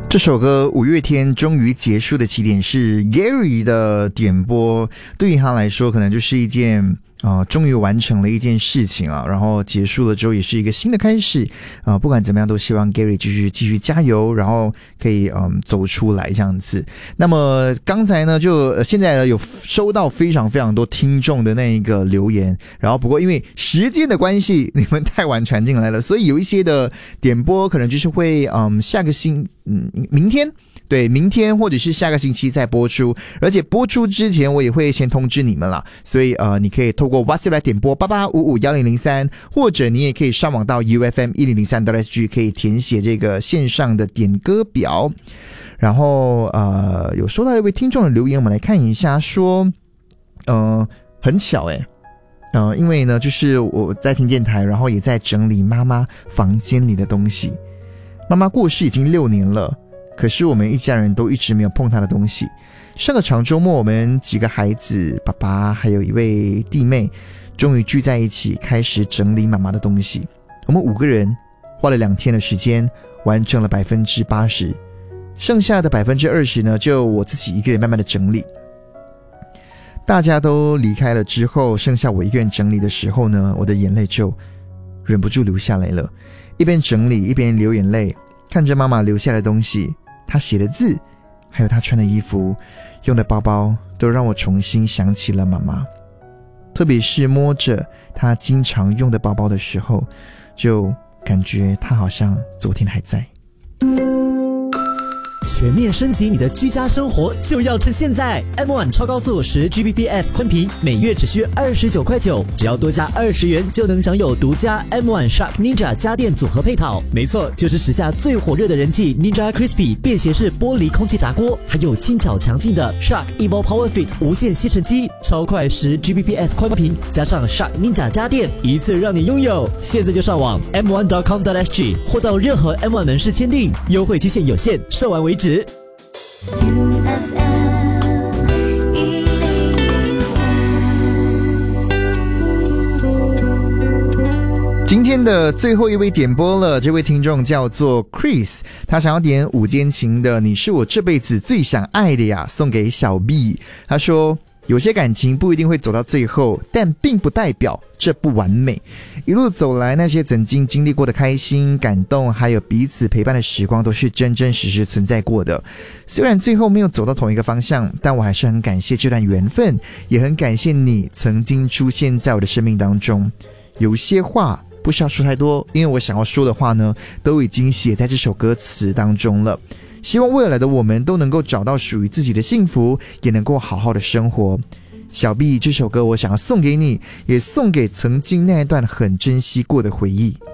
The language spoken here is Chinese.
这首歌五月天终于结束的起点是 Gary 的点播，对于他来说可能就是一件终于完成了一件事情啊，然后结束了之后也是一个新的开始不管怎么样都希望 Gary 继续加油，然后可以走出来这样子。那么刚才呢现在呢有收到非常非常多听众的那一个留言，然后不过因为时间的关系你们太晚传进来了，所以有一些的点播可能就是会下个明天或者是下个星期再播出，而且播出之前我也会先通知你们啦，所以你可以透过 WhatsApp 来点播88551003，或者你也可以上网到 UFM1003.SG 可以填写这个线上的点歌表。然后有收到一位听众的留言，我们来看一下，说很巧因为呢就是我在听电台，然后也在整理妈妈房间里的东西。妈妈过世已经6年了，可是我们一家人都一直没有碰她的东西。上个长周末，我们几个孩子、爸爸还有一位弟妹终于聚在一起，开始整理妈妈的东西。我们5个人花了2天的时间完成了 80%， 剩下的 20% 呢就我自己一个人慢慢的整理。大家都离开了之后，剩下我一个人整理的时候呢，我的眼泪就忍不住流下来了。一边整理一边流眼泪，看着妈妈留下的东西，她写的字，还有她穿的衣服、用的包包，都让我重新想起了妈妈。特别是摸着她经常用的包包的时候，就感觉她好像昨天还在。 全面升级你的居家生活就要趁现在 M1 超高速10Gbps 宽频每月只需29.9块，只要多加20元就能享有独家 M1 Shark Ninja 家电组合配套。没错，就是时下最火热的人气 Ninja Crispy 便携式玻璃空气炸锅，还有轻巧强劲的 Shark Evo Power Fit 无线吸尘机，超快10Gbps 宽频加上 Shark Ninja 家电，一次让你拥有。现在就上网 m1.com.sg 或到任何 M1 门市签订，优惠期限有限，售完为止。 今天的最后一位点播了，这位听众叫做 Chris， 他想要点5间情的你是我这辈子最想爱的呀，送给小 B。 他说有些感情不一定会走到最后，但并不代表这不完美。一路走来，那些曾经经历过的开心、感动，还有彼此陪伴的时光，都是真真实实存在过的。虽然最后没有走到同一个方向，但我还是很感谢这段缘分，也很感谢你曾经出现在我的生命当中。有些话不需要说太多，因为我想要说的话呢，都已经写在这首歌词当中了。希望未来的我们都能够找到属于自己的幸福，也能够好好的生活。小 B， 这首歌我想要送给你，也送给曾经那一段很珍惜过的回忆。